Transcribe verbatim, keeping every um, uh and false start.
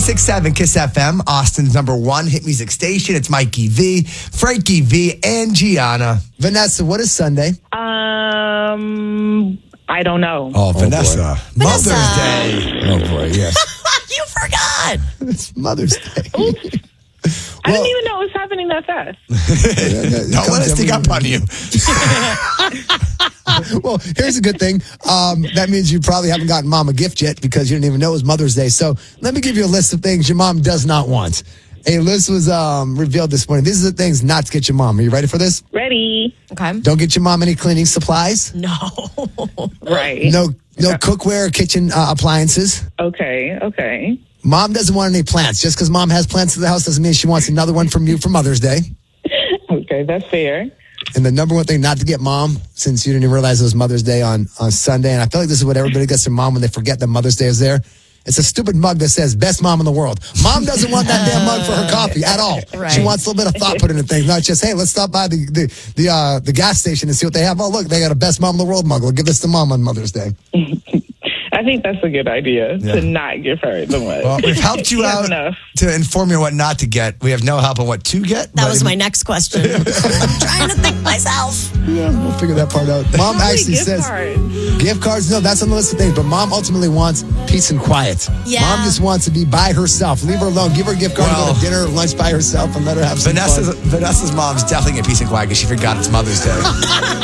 six seven KISS F M, Austin's number one hit music station. It's Mikey V, Frankie V, and Gianna. Vanessa, what is Sunday? Um, I don't know. Oh, Vanessa. boy. Mother's Vanessa. Day. Oh, boy, yes. You forgot. It's Mother's Day. I didn't even know it was happening that fast. Don't let us sneak up on you. Well, here's a good thing. Um, that means you probably haven't gotten mom a gift yet because you didn't even know it was Mother's Day. So let me give you a list of things your mom does not want. A list was um, revealed this morning. These are the things not to get your mom. Are you ready for this? Ready. Okay. Don't get your mom any cleaning supplies. No. Right. No, no cookware or kitchen uh, appliances. Okay, okay. Mom doesn't want any plants. Just because mom has plants in the house doesn't mean she wants another one from you for Mother's Day. Okay, that's fair. And the number one thing not to get mom, since you didn't even realize it was Mother's Day on, on Sunday, and I feel like this is what everybody gets their mom when they forget that Mother's Day is there. It's a stupid mug that says best mom in the world. Mom doesn't want that damn mug for her coffee at all. Right. She wants a little bit of thought put into things, not just, hey, let's stop by the the the, uh, the gas station and see what they have. Oh, look, they got a best mom in the world mug. We'll give this to mom on Mother's Day. I think that's a good idea Yeah. to not give her the one. Well, we've helped you She has out enough. to inform you what not to get. We have no help on what to get. That but- was my next question. I'm trying to think myself. Yeah, we'll figure that part out. Mom Probably actually gift says cards. gift cards. No, that's on the list of things. But mom ultimately wants peace and quiet. Yeah. Mom just wants to be by herself. Leave her alone. Give her a gift card Well- to go to dinner or lunch by herself and let her have some Vanessa's, fun. Vanessa's mom's definitely get peace and quiet because she forgot it's Mother's Day.